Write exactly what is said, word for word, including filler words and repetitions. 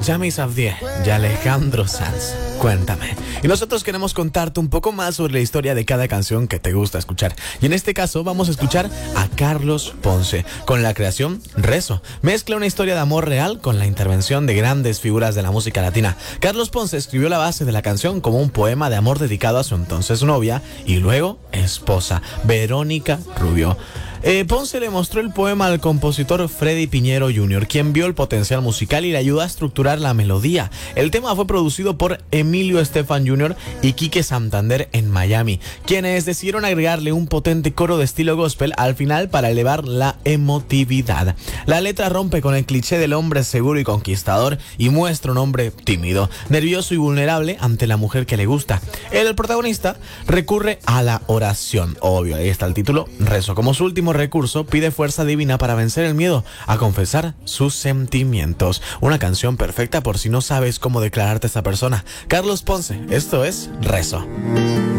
Jamie Sabdier y Alejandro Sanz. Cuéntame. Y nosotros queremos contarte un poco más sobre la historia de cada canción que te gusta escuchar. Y en este caso vamos a escuchar a Carlos Ponce con la creación Rezo. Mezcla una historia de amor real con la intervención de grandes figuras de la música latina. Carlos Ponce escribió la base de la canción como un poema de amor dedicado a su entonces novia y luego esposa, Verónica Rubio. Eh, Ponce le mostró el poema al compositor Freddy Piñero junior, quien vio el potencial musical y le ayudó a estructurar la melodía. El tema fue producido por Emilio Estefan junior y Quique Santander en Miami, quienes decidieron agregarle un potente coro de estilo gospel al final para elevar la emotividad. La letra rompe con el cliché del hombre seguro y conquistador y muestra un hombre tímido, nervioso y vulnerable ante la mujer que le gusta. El protagonista recurre a la oración, obvio, ahí está el título, Rezo. Como su último recurso, pide fuerza divina para vencer el miedo a confesar sus sentimientos. Una canción perfecta por si no sabes cómo declararte a esta persona. Carlos Ponce, esto es Rezo.